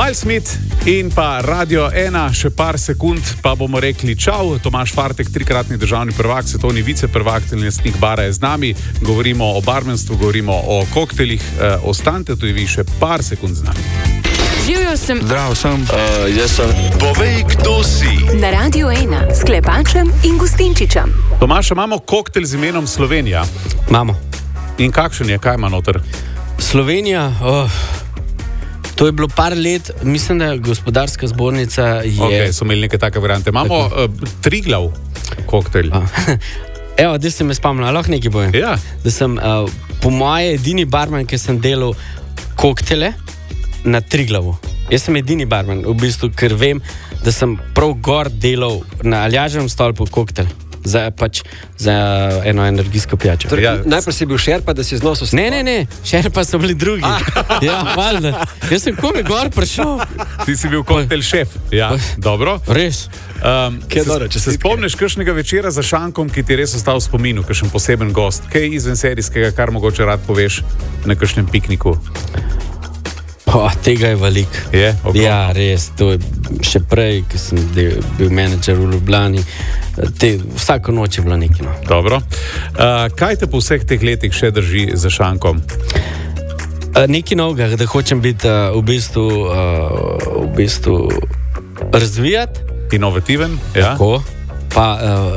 Miles Smith in pa Radio 1, še par sekund, pa bomo rekli čau. Tomaž Fartek, trikratni državni prvak, svetovni viceprvak, lastnik bara je z nami. Govorimo o barmenstvu, govorimo o koktelih. Ostanite tudi vi še par sekund z nami. Živjo sem. Zdravo sem. Jaz sem. Povej, kdo si. Na Radio 1 s Klepačem in Gustinčičem. Tomaž, imamo koktel z imenom Slovenija. Imamo. In kakšen je, kaj ima noter? Slovenija, to je bilo par let, mislim, da gospodarska zbornica je... Ok, so imeli neke take variante. Imamo Triglav koktel. Evo, da sem me spomnil, lahko nekaj bojem. Ja. Da sem po moje edini barman, ki sem delal koktele na Triglavu. Jaz sem edini barman, v bistvu, ker vem, da sem prav gor delal na Aljaževem stolpu koktel. Za eno energijsko pijačo. Torej, najprej si bil šerpa, da si znosil stvar? Ne, šerpa so bili drugi. Ja, valjda. Jaz sem kome gor prišel. Ti si bil koktel šef. Ja, dobro. Res. Če se spomniš kakšnega večera za šankom, ki ti res ostal v spominu, kakšen poseben gost, kaj izven serijskega, kar mogoče rad poveš na kakšnem pikniku? Tega je veliko. Ja, res. To je še prej, ko sem bil menedžer v Ljubljani. Vsako noč je bilo nekaj. No. Dobro. Kaj te po vseh teh letih še drži za šankom? Nekaj novega, da hočem biti v bistvu razvijati. Inovativen, ja. Tako. Pa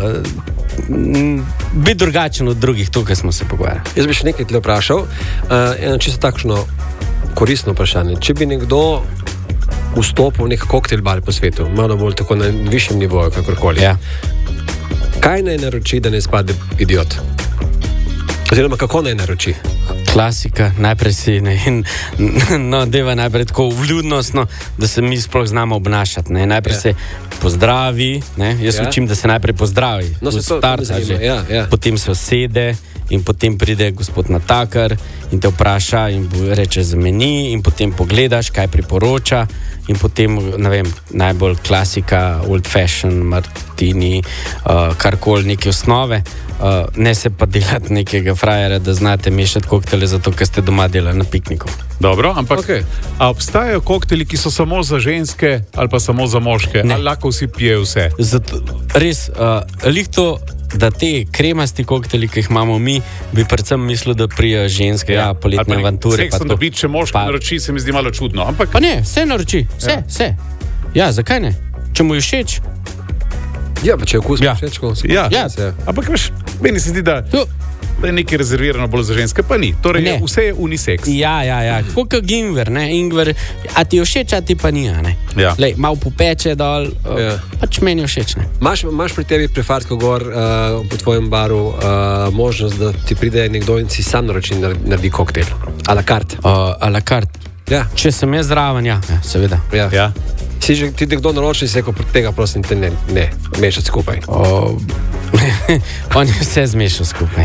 biti drugačen od drugih, tukaj smo se pogovarjali. Jaz bi še nekaj tle vprašal. Eno čisto takšno koristno vprašanje. Če bi nekdo vstopil v nek koktel bar po svetu, malo bolj tako na višjem nivoju, kakorkoli. Ja. Kaj naj naroči, da ne spade idiot? Oziroma, kako naj naroči? Klasika, najprej si deva najprej tako vljudnostno, da se mi sploh znamo obnašati. Ne? Najprej se pozdravi, ne? Jaz učim, da se najprej pozdravi. Potem se usede in potem pride gospod natakar in te vpraša in reče za meni in potem pogledaš, kaj priporoča in potem, ne vem, najbolj klasika, old fashion, martini, karkoli, neke osnove. Ne se pa delati nekega frajera, da znate mešati koktele zato, ker ste doma delali na pikniku. Dobro, ampak a obstajajo kokteli, ki so samo za ženske ali pa samo za moške? Ne. Ali lahko vsi pijejo vse? Res, lihto, da te kremasti kokteli, ki jih imamo mi, bi predvsem mislil, da prijajo ženske, poletne avanture. Seksom dobiti, če moški naroči, se mi zdi malo čudno. Ampak... Pa ne, vse naroči, vse. Ja, zakaj ne? Če mu je všeč? Ja, pa če je okus všeč, ampak veš, meni se zdi, da je nekaj rezervirano bolj za ženske, pa ni. Torej, vse je unisex. Ja. Kot Ingver, ne? Ingver, a ti je všeč, a ti pa ni, ne? Ja. Lej, malo popeče dol, pač meni je všeč, ne? Maš pri tebi prefartko gor po tvojem baru možnost, da ti pride nekdo in si sam naroči naredi koktel? A la carte? A la carte. Ja. Če sem jaz zraven, seveda. Ja. Si že ti nekdo naroči, si rekel, tega prosim te ne mešati skupaj. On je vse zmešal skupaj.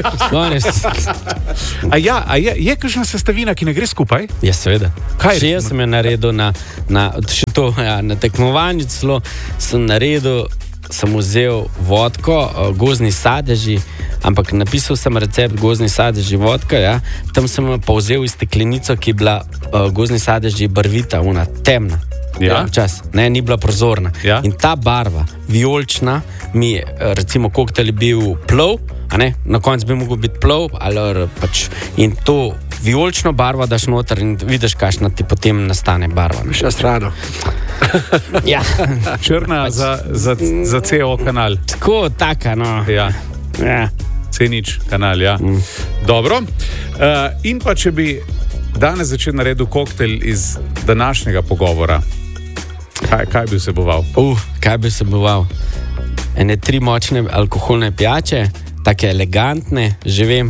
A je kakšna sestavina, ki ne gre skupaj? Ja, seveda. Kaj? Še jaz sem jo naredil na tekmovanju celo sem naredil, sem vzel vodko, gozdni sadeži, ampak napisal sem recept gozdni sadeži vodka, tam sem pa vzel iz steklenico, ki je bila gozdni sadeži barvita, temna. Ja. Čas, ne, ni bila prozorna. Ja. In ta barva, vijolična, mi je, recimo, koktel je bil plov, a ne, na koncu bi mogel biti plov, in to vijolično barvo daš noter in vidiš, kakšna ti potem nastane barva. Še strano. Ja. Črna za CO kanal. Tako, taka, no. Ja. C0 kanal, ja. Dobro. In pa, če bi danes začel narediti koktel iz današnjega pogovora, kaj bi vseboval? Kaj bi vseboval? Ene 3 močne alkoholne pijače, take elegantne, že vem,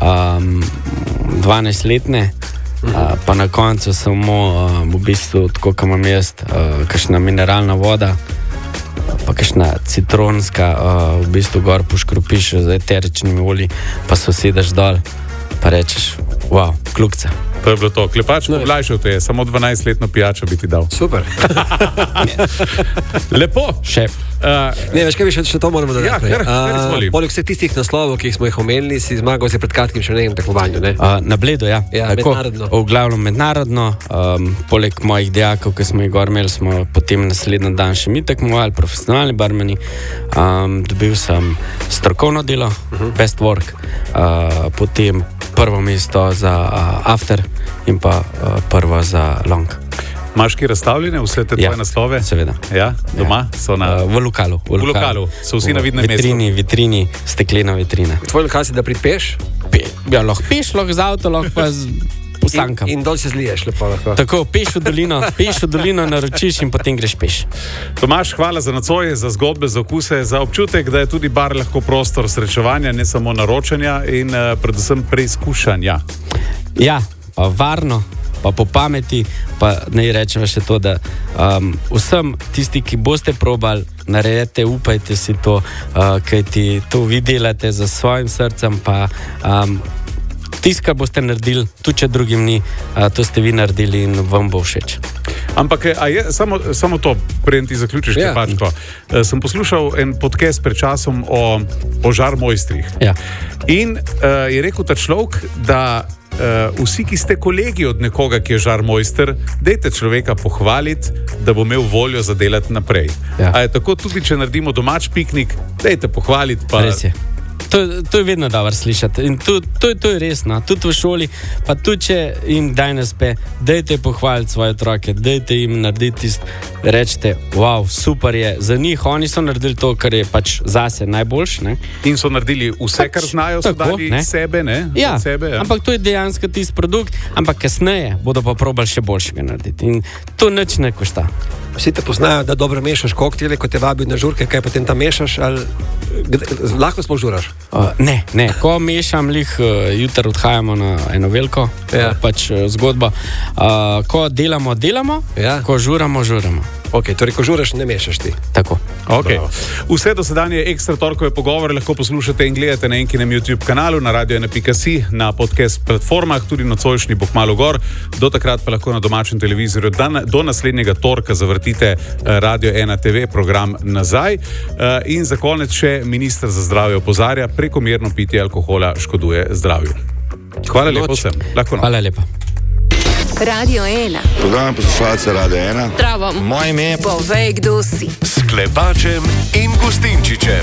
12-letne, pa na koncu samo v bistvu, tako kot imam jaz, kakšna mineralna voda, pa kakšna citronska, v bistvu gor poškropiš z eteričnimi olji, pa se usedeš dol, pa rečeš, wow, klukca. To je bilo to. Klepač pomlajšal te je, samo 12-letno pijačo bi ti dal. Super. Lepo. Šef. Ne, veš, kaj bi še to moramo dodati? Poleg vseh tistih naslovov, ki smo jih omenili, si zmagal pred kratkim še nekem tekmovanju, ne? Na Bledu, ja. Mednarodno. V glavnem mednarodno. Poleg mojih dejakov, ki smo jih gor imeli, smo potem naslednji dan še mi tekmovali, profesionalni barmeni. Dobil sem strokovno delo, best work, potem prvo mesto za after in pa prvo za long. Imaš ki razstavljene vse te tvoje naslove? Seveda. Ja, doma? So v lokalu. V lokalu. So vsi na vidnem mestu? Vitrini, steklena vitrina. Tvoj lokal si, da pripeš? Ja, lahko peš, lahko z avto, lahko pa z posankam. In dol se zliješ, lepo lahko. Tako, peš v dolino, naročiš in potem greš peš. Tomaž, hvala za nocoj, za zgodbe, za okuse, za občutek, da je tudi bar lahko prostor srečevanja, ne samo naročanja in predvsem preizkušanja. Ja, pa varno, pa po pameti, pa naj rečem še to, da vsem tisti, ki boste probali, naredite, upajte si to, kajti to vi delate za svojim srcem, pa tisto, kar boste naredili, tudi če drugim ni, to ste vi naredili in vam bo všeč. Ampak samo to, preden ti zaključiš, Klepačko. Sem poslušal en podcast pred časom o požar mojstrih. Ja. In je rekel ta človek, da vsi, ki ste kolegi od nekoga, ki je žar mojster, dajte človeka pohvaliti, da bo imel voljo za delati naprej. Ja. A je tako tudi, če naredimo domač piknik, dajte pohvaliti. Pa... Res je. To je vedno dobro slišati in to je resno, tudi v šoli, pa tudi če jim kdaj ne spe, dajte pohvaliti svoje otroke, dajte jim narediti tisto, rečete, wow, super je za njih, oni so naredili to, kar je pač zase najboljš, ne? In so naredili vse, kar znajo, so dali sebe, ne? Ja, sebe, ja, ampak to je dejansko tisti produkt, ampak kasneje bodo pa probali še boljšega narediti in to nič ne košta. Vsi te poznajo, da dobro mešaš koktele, ko te vabijo na žurke, kaj potem tam mešaš, ali lahko sploh žuraš? Ne, ko mešam, jutri odhajamo na eno veliko pač zgodbo. Ko delamo, ko žuramo. Ok, torej ko žuraš, ne mešaš ti. Tako. Okay. Vse dosedanje ekstra torkove pogovore lahko poslušate in gledate na Enkinem YouTube kanalu, na radio1.si, na podcast platformah, tudi nocojšnji bo kmalu gor. Do takrat pa lahko na domačem televizorju do naslednjega torka zavrtite Radio 1 TV program nazaj. In za konec še minister za zdravje opozarja, prekomerno pitje alkohola škoduje zdravju. Hvala lepo vsem. Hvala lepa. Radio 1. Program poslušalce Radio 1. Zdravo. Moje ime je Povej, kdo si. S Klepačem in Gustinčičem.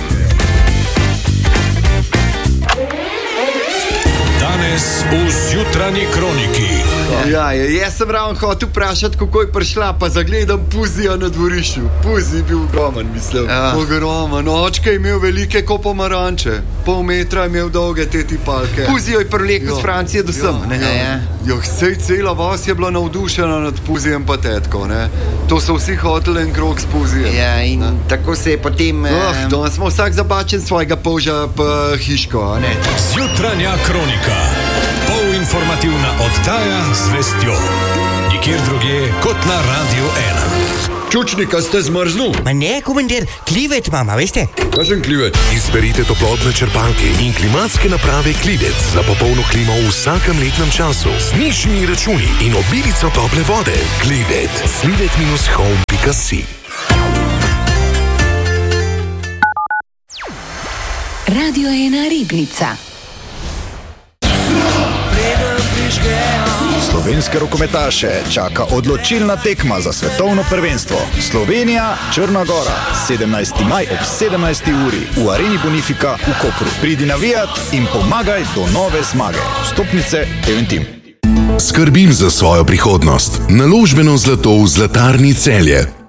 Danes v Zjutranji kroniki. Ja, jaz sem ravno hotel vprašati, kako je prišla, pa zagledam Puzija na dvorišču. Puzi je bil ogromen, mislim. Ogromen. Očka je imel velike ko pomaranče. Pol metra je imel dolge te tipalke. Puzijo je privlekel z Francije do sem. Sej cela vas je bila navdušena nad Puzijem pa tetko, ne. To so vsi hoteli en krog s Puzijem. Ja, in tako se je potem... Danes smo vsak zabačen svojega polža pa hiško, ne. Zjutranja kronika. Polinformativna oddaja z vestjo. Nikjer drugje kot na Radio 1. Čučnika ste zmrznul? Ma ne, komandir, klivet mama, veste? Kakšen klivet? Izberite toplotne črpalke in klimatske naprave Klivec za popolno klimo v vsakem letnem času. Z nižjimi računi in obilico tople vode. Klivet. Klivet-home.si. Radio 1 Ribnica. Slovenske rokometaše čaka odločilna tekma za svetovno prvenstvo. Slovenija, Črna Gora, 17. maj ob 17. uri v Areni Bonifika v Kopru. Pridi navijat in pomagaj do nove zmage. Vstopnice Eventim. Skrbim za svojo prihodnost. Naložbeno zlato v Zlatarni Celje.